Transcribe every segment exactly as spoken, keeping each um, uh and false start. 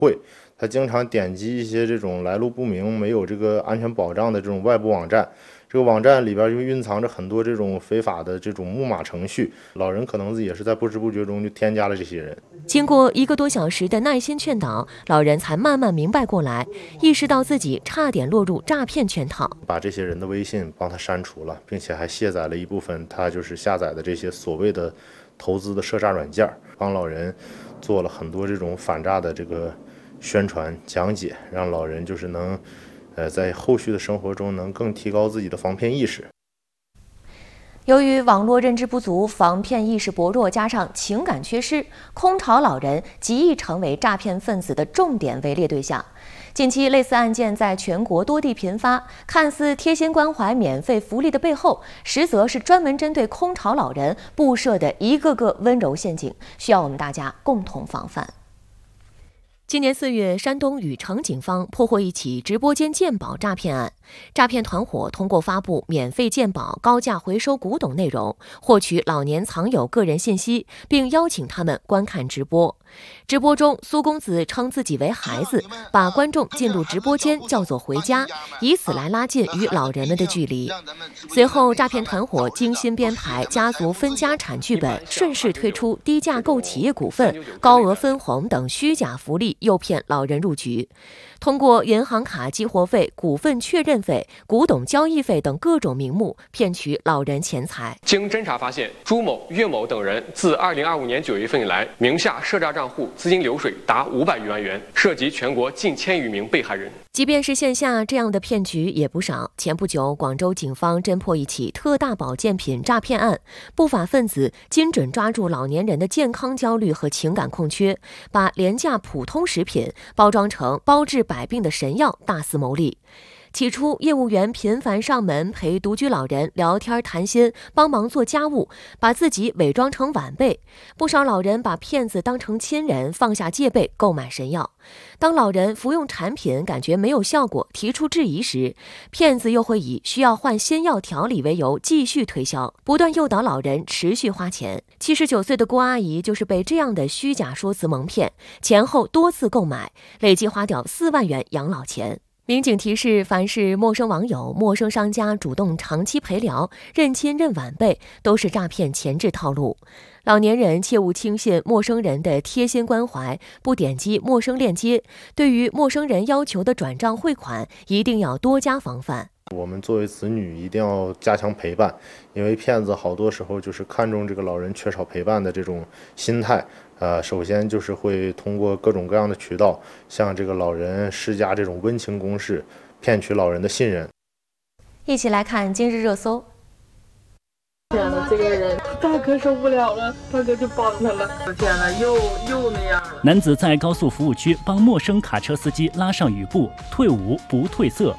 会，他经常点击一些这种来路不明、没有这个安全保障的这种外部网站。这个网站里边就蕴藏着很多这种非法的这种木马程序，老人可能也是在不知不觉中就添加了这些人。 经过一个多小时的耐心劝导，老人才慢慢明白过来，意识到自己差点落入诈骗圈套， 把这些人的微信帮他删除了，并且还卸载了一部分他就是下载的这些所谓的投资的涉诈软件，帮老人做了很多这种反诈的这个宣传讲解，让老人就是能呃，在后续的生活中能更提高自己的防骗意识。 由于网络认知不足、防骗意识薄弱，加上情感缺失，空巢老人极易成为诈骗分子的重点围猎对象。近期类似案件在全国多地频发，看似贴心关怀、免费福利的背后，实则是专门针对空巢老人布设的一个个温柔陷阱，需要我们大家共同防范。今年四月，山东禹城警方破获一起直播间鉴宝诈骗案。诈骗团伙通过发布免费鉴宝、高价回收古董内容，获取老年藏友个人信息，并邀请他们观看直播。直播中，苏公子称自己为孩子，把观众进入直播间叫做回家，以此来拉近与老人们的距离。随后，诈骗团伙精心编排家族分家产剧本，顺势推出低价购企业股份、高额分红等虚假福利，诱骗老人入局。通过银行卡激活费、股份确认费、古董交易费等各种名目，骗取老人钱财。 经侦查发现，朱某、岳某等人自二零二五年九月份以来，名下涉诈账户资金流水达五百余万元，涉及全国近千余名被害人。 即便是线下，这样的骗局也不少。前不久，广州警方侦破一起特大保健品诈骗案，不法分子精准抓住老年人的健康焦虑和情感空缺，把廉价普通食品包装成包治百病的神药，大肆牟利。起初，业务员频繁上门陪独居老人聊天谈心，帮忙做家务，把自己伪装成晚辈。不少老人把骗子当成亲人，放下戒备购买神药。当老人服用产品感觉没有效果，提出质疑时，骗子又会以需要换新药调理为由继续推销，不断诱导老人持续花钱。七十九岁的郭阿姨就是被这样的虚假说辞蒙骗，前后多次购买，累计花掉四万元养老钱。民警提示，凡是陌生网友、陌生商家主动长期陪聊、认亲认晚辈，都是诈骗前置套路。老年人切勿轻信陌生人的贴心关怀，不点击陌生链接。对于陌生人要求的转账汇款，一定要多加防范。 我们作为子女一定要加强陪伴，因为骗子好多时候就是看重这个老人缺少陪伴的这种心态。呃，首先就是会通过各种各样的渠道向这个老人施加这种温情攻势，骗取老人的信任。 一起来看今日热搜。 天哪，这个人大哥受不了了，大哥就帮他了。天哪，又又那样了。 男子在高速服务区帮陌生卡车司机拉上雨布，退伍不褪色。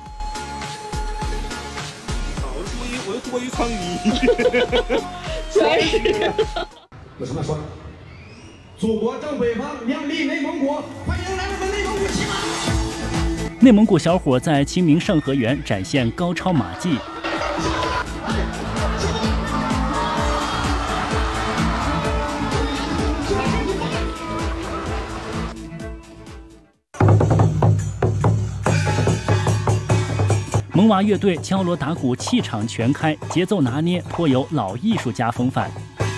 我又多一层泥， 全是。 有什么说？祖国正北方，亮丽内蒙古，欢迎来我们内蒙古骑马。 内蒙古小伙在清明上河园展现高超马技。萌娃乐队敲锣打鼓，气场全开，节奏拿捏颇有老艺术家风范。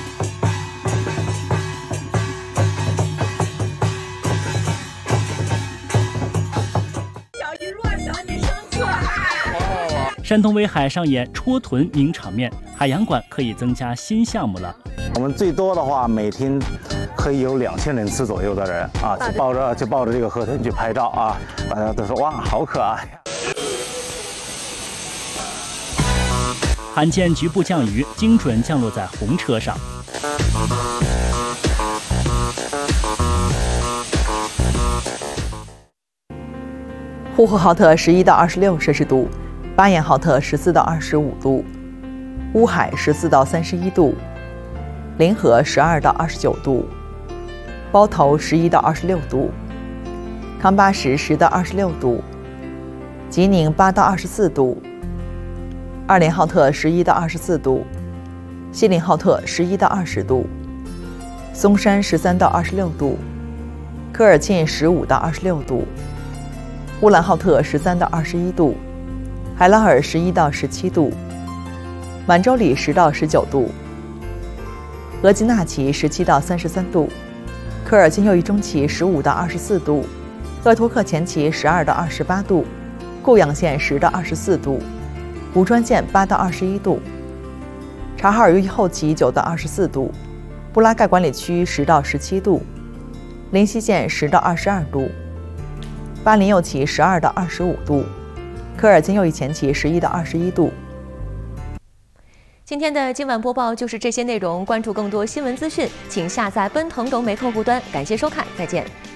山东威海上演戳臀名场面，海洋馆可以增加新项目了。 我们最多的话，每天可以有两千人次左右的人啊，就抱着就抱着这个河豚去拍照啊，大家都说哇，好可爱。 罕见局部降雨，精准降落在红车上。 呼和浩特十一到二十六摄氏度，巴彦浩特十四到二十五度，乌海十四到三十一度，临河十二到二十九度，包头十一到二十六度，康巴什十到二十六度，吉宁八到二十四度，二连浩特十一到二十四度，锡林浩特十一到二十度，松山十三到二十六度， 科尔沁十五到二十六度，乌兰浩特十三到二十一度，海拉尔十一到十七度，满洲里十到十九度，额济纳旗十七到三十三度，科尔沁右翼中旗十五到二十四度，鄂图克前旗十二到二十八度，固阳县十到二十四度，武川县八到二十一度，察哈尔右翼后旗九到二十四度，布拉盖管理区十到十七度，林西县十到二十二度，巴林右旗十二到二十五度，科尔沁右翼前旗十一到二十一度。 今天的今晚播报就是这些内容，关注更多新闻资讯，请下载奔腾融媒客户端。感谢收看，再见。